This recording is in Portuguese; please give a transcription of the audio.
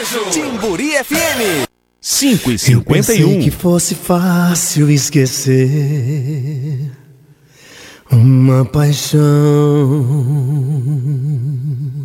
sertanejo. Timburi FM 5h51. Eu pensei que fosse fácil esquecer uma paixão.